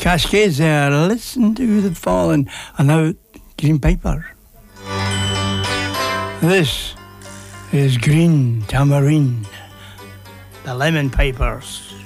Cascades there. Listen to the falling. And now, Green Piper. This is Green Tamarine, the Lemon Pipers.